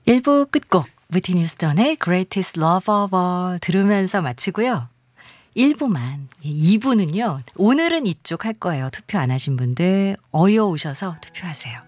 1부 끝곡 위트니 휴스턴의 Greatest Love of All 들으면서 마치고요. 1부만 2부는요. 오늘은 이쪽 할 거예요. 투표 안 하신 분들 어여 오셔서 투표하세요.